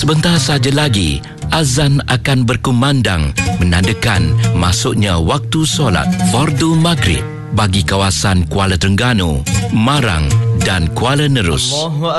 Sebentar saja lagi, azan akan berkumandang menandakan masuknya waktu solat fardu maghrib bagi kawasan Kuala Terengganu, Marang dan Kuala Nerus.